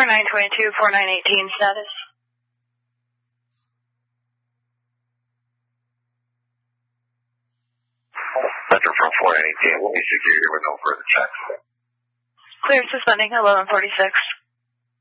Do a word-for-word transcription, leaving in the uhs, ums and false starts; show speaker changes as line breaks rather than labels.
four nine twenty-two, four nine eighteen status.
Center from four nine eighteen, we'll be secure here with no further checks.
Clear suspending, eleven forty-six.